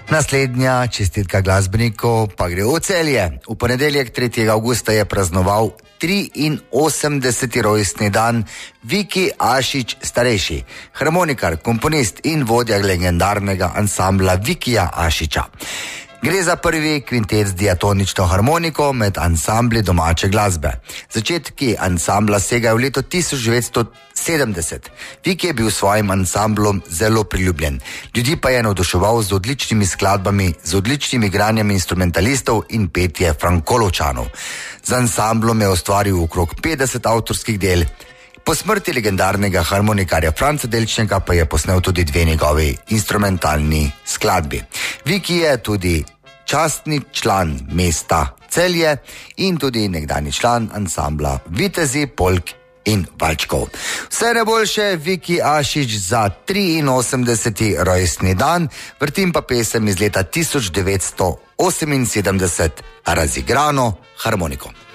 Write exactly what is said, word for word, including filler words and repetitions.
Naslednja čestitka glasbeniku pa gre v Celje. V ponedeljek tretjega avgusta je praznoval triinosemdeseti rojstni dan Viki Ašič starejši, harmonikar, komponist in vodja legendarnega ansambla Vikija Ašiča. Gre za prvi kvintet z diatonično harmoniko med ansambli domače glasbe. Začetki ansambla segajo v leto tisoč devetsto sedemdeset. Viki je bil s svojim ansamblom zelo priljubljen. Ljudi pa je navduševal z odličnimi skladbami, z odličnimi igranjami instrumentalistov in petje Frankolovčanov. Z ansamblom je ustvaril okrog petdeset avtorskih del. Po smrti legendarnega harmonikarja Franca Delčnega pa je posnel tudi dve njegovi instrumentalni skladbi. Viki je tudi častni član mesta Celje in tudi nekdanji član ansambla Vitezi, Polk in Valčkov. Vse najboljše Viki Ašič za triinosemdeseti rojstni dan, vrtim pa pesem iz leta tisoč devetsto oseminsedemdeset, razigrano harmoniko.